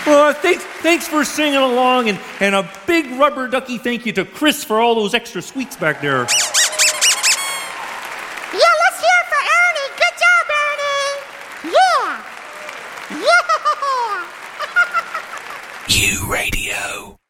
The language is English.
Thanks for singing along, and a big rubber ducky thank you to Chris for all those extra sweets back there. Yeah, let's hear it for Ernie. Good job, Ernie. Yeah. Yeah. U Radio.